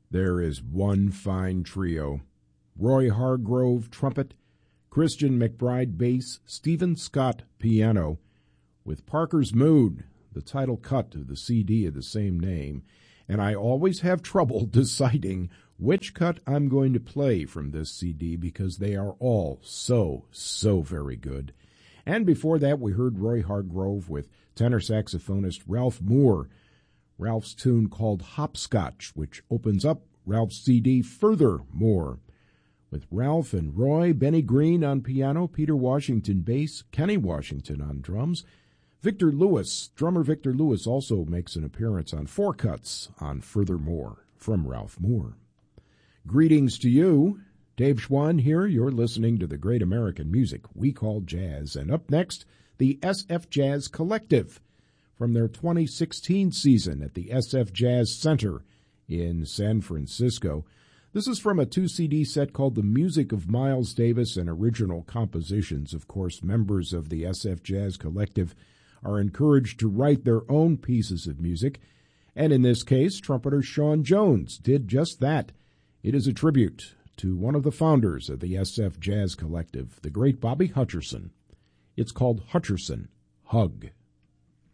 there is one fine trio. Roy Hargrove, trumpet, Christian McBride, bass, Stephen Scott, piano, with Parker's Mood, the title cut of the CD of the same name, and I always have trouble deciding which cut I'm going to play from this CD because they are all so very good. And before that, we heard Roy Hargrove with tenor saxophonist Ralph Moore, Ralph's tune called Hopscotch, which opens up Ralph's CD Furthermore, with Ralph and Roy, Benny Green on piano, Peter Washington bass, Kenny Washington on drums. Victor Lewis, drummer Victor Lewis, also makes an appearance on four cuts on Furthermore from Ralph Moore. Greetings to you. Dave Schwann here. You're listening to the great American music we call jazz. And up next, the SF Jazz Collective from their 2016 season at the SF Jazz Center in San Francisco. This is from a 2-CD set called The Music of Miles Davis and Original Compositions. Of course, members of the SF Jazz Collective are encouraged to write their own pieces of music, and in this case, trumpeter Sean Jones did just that. It is a tribute to one of the founders of the SF Jazz Collective, the great Bobby Hutcherson. It's called Hutcherson Hug.